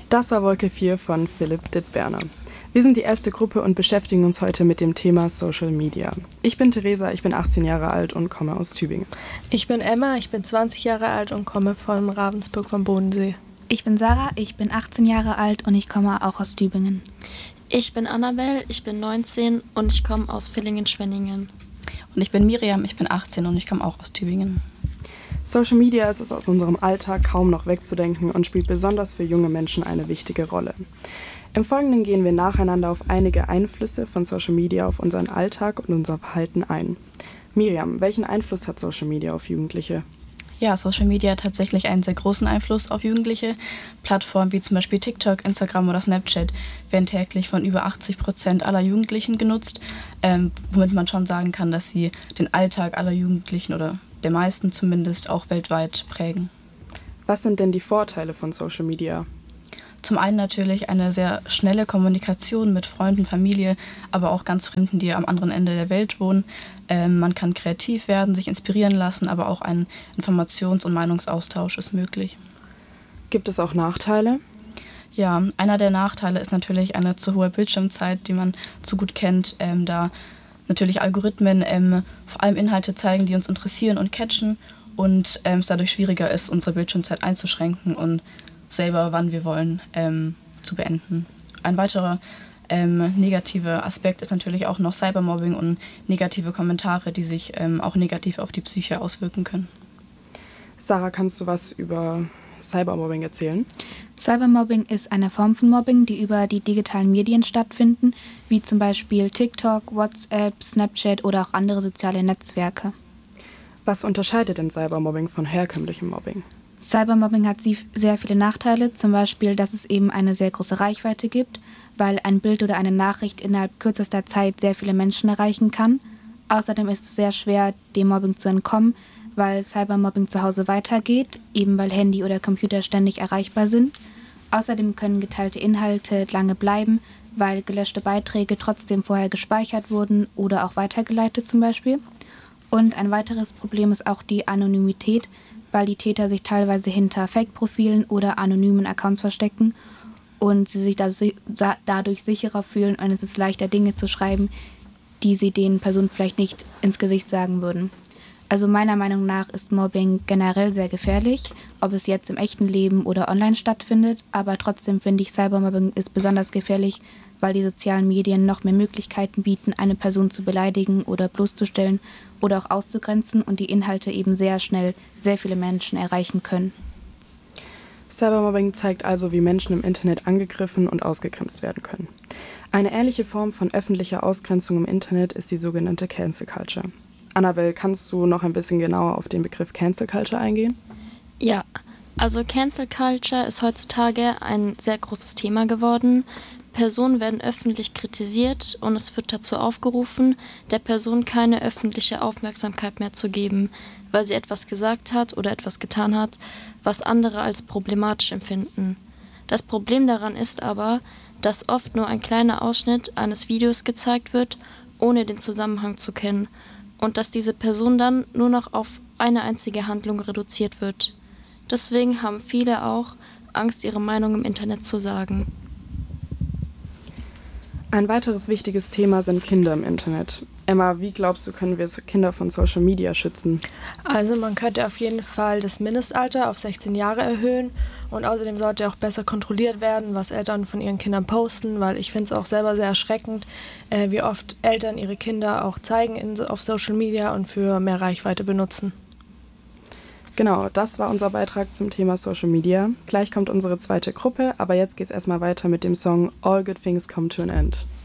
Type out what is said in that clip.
Das war Wolke 4 von Philipp Dittberner. Wir sind die erste Gruppe und beschäftigen uns heute mit dem Thema Social Media. Ich bin Theresa, ich bin 18 Jahre alt und komme aus Tübingen. Ich bin Emma, ich bin 20 Jahre alt und komme von Ravensburg vom Bodensee. Ich bin Sarah, ich bin 18 Jahre alt und ich komme auch aus Tübingen. Ich bin Annabelle, ich bin 19 und ich komme aus Villingen-Schwenningen. Und ich bin Miriam, ich bin 18 und ich komme auch aus Tübingen. Social Media ist es aus unserem Alltag kaum noch wegzudenken und spielt besonders für junge Menschen eine wichtige Rolle. Im Folgenden gehen wir nacheinander auf einige Einflüsse von Social Media auf unseren Alltag und unser Verhalten ein. Miriam, welchen Einfluss hat Social Media auf Jugendliche? Ja, Social Media hat tatsächlich einen sehr großen Einfluss auf Jugendliche. Plattformen wie zum Beispiel TikTok, Instagram oder Snapchat werden täglich von über 80% aller Jugendlichen genutzt, womit man schon sagen kann, dass sie den Alltag aller Jugendlichen oder der meisten zumindest auch weltweit prägen. Was sind denn die Vorteile von Social Media? Zum einen natürlich eine sehr schnelle Kommunikation mit Freunden, Familie, aber auch ganz Fremden, die am anderen Ende der Welt wohnen. Man kann kreativ werden, sich inspirieren lassen, aber auch ein Informations- und Meinungsaustausch ist möglich. Gibt es auch Nachteile? Ja, einer der Nachteile ist natürlich eine zu hohe Bildschirmzeit, die man zu gut kennt, da natürlich Algorithmen vor allem Inhalte zeigen, die uns interessieren und catchen und es dadurch schwieriger ist, unsere Bildschirmzeit einzuschränken und selber, wann wir wollen, zu beenden. Ein weiterer negativer Aspekt ist natürlich auch noch Cybermobbing und negative Kommentare, die sich auch negativ auf die Psyche auswirken können. Sarah, kannst du was über Cybermobbing erzählen? Cybermobbing ist eine Form von Mobbing, die über die digitalen Medien stattfinden, wie zum Beispiel TikTok, WhatsApp, Snapchat oder auch andere soziale Netzwerke. Was unterscheidet denn Cybermobbing von herkömmlichem Mobbing? Cybermobbing hat sehr viele Nachteile, zum Beispiel, dass es eben eine sehr große Reichweite gibt, weil ein Bild oder eine Nachricht innerhalb kürzester Zeit sehr viele Menschen erreichen kann. Außerdem ist es sehr schwer, dem Mobbing zu entkommen, weil Cybermobbing zu Hause weitergeht, eben weil Handy oder Computer ständig erreichbar sind. Außerdem können geteilte Inhalte lange bleiben, weil gelöschte Beiträge trotzdem vorher gespeichert wurden oder auch weitergeleitet zum Beispiel. Und ein weiteres Problem ist auch die Anonymität, weil die Täter sich teilweise hinter Fake-Profilen oder anonymen Accounts verstecken und sie sich dadurch sicherer fühlen und es ist leichter, Dinge zu schreiben, die sie den Personen vielleicht nicht ins Gesicht sagen würden. Also meiner Meinung nach ist Mobbing generell sehr gefährlich, ob es jetzt im echten Leben oder online stattfindet, aber trotzdem finde ich, Cybermobbing ist besonders gefährlich, weil die sozialen Medien noch mehr Möglichkeiten bieten, eine Person zu beleidigen oder bloßzustellen oder auch auszugrenzen und die Inhalte eben sehr schnell sehr viele Menschen erreichen können. Cybermobbing zeigt also, wie Menschen im Internet angegriffen und ausgegrenzt werden können. Eine ähnliche Form von öffentlicher Ausgrenzung im Internet ist die sogenannte Cancel Culture. Annabelle, kannst du noch ein bisschen genauer auf den Begriff Cancel Culture eingehen? Ja, also Cancel Culture ist heutzutage ein sehr großes Thema geworden. Personen werden öffentlich kritisiert und es wird dazu aufgerufen, der Person keine öffentliche Aufmerksamkeit mehr zu geben, weil sie etwas gesagt hat oder etwas getan hat, was andere als problematisch empfinden. Das Problem daran ist aber, dass oft nur ein kleiner Ausschnitt eines Videos gezeigt wird, ohne den Zusammenhang zu kennen, und dass diese Person dann nur noch auf eine einzige Handlung reduziert wird. Deswegen haben viele auch Angst, ihre Meinung im Internet zu sagen. Ein weiteres wichtiges Thema sind Kinder im Internet. Emma, wie glaubst du, können wir Kinder von Social Media schützen? Also man könnte auf jeden Fall das Mindestalter auf 16 Jahre erhöhen und außerdem sollte auch besser kontrolliert werden, was Eltern von ihren Kindern posten, weil ich finde es auch selber sehr erschreckend, wie oft Eltern ihre Kinder auch zeigen auf Social Media und für mehr Reichweite benutzen. Genau, das war unser Beitrag zum Thema Social Media. Gleich kommt unsere zweite Gruppe, aber jetzt geht's erstmal weiter mit dem Song All Good Things Come to an End.